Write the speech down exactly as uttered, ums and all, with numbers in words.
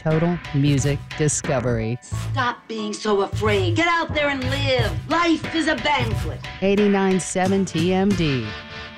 total music discovery. Stop being so afraid. Get out there and live. Life is a banquet. eighty-nine point seven T M D.